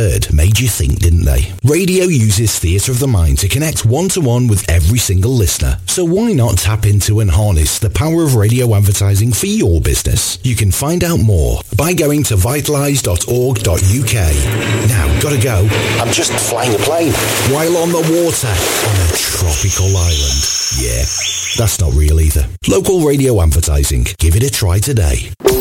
heard made you think, didn't they? Radio uses theatre of the mind to connect one-to-one with every single listener. So why not tap into and harness the power of radio advertising for your business? You can find out more by going to vitalise.org.uk. Now, gotta go. I'm just flying a plane. While on the water, on a tropical island. Yeah, that's not real either. Local radio advertising. Give it a try today.